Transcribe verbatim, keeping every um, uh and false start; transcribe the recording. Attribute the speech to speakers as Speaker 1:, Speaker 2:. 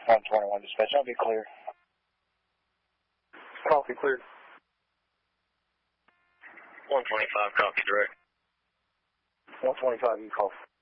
Speaker 1: one twenty-one dispatch, I'll be clear.
Speaker 2: Copy, cleared.
Speaker 3: one twenty-five, copy direct.
Speaker 2: one twenty-five, you call.